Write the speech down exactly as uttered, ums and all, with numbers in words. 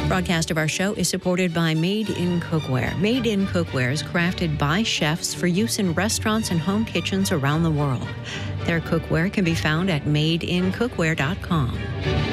Broadcast of our show is supported by Made in Cookware. Made in Cookware is crafted by chefs for use in restaurants and home kitchens around the world. Their cookware can be found at made in cookware dot com.